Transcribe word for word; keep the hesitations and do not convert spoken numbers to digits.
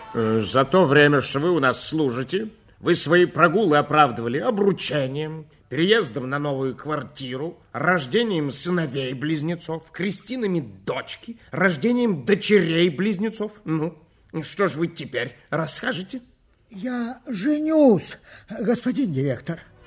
За то время, что вы у нас служите, вы свои прогулы оправдывали обручением, переездом на новую квартиру, рождением сыновей-близнецов, крестинами дочки, рождением дочерей-близнецов. Ну, что ж вы теперь расскажете? Я женюсь, господин директор.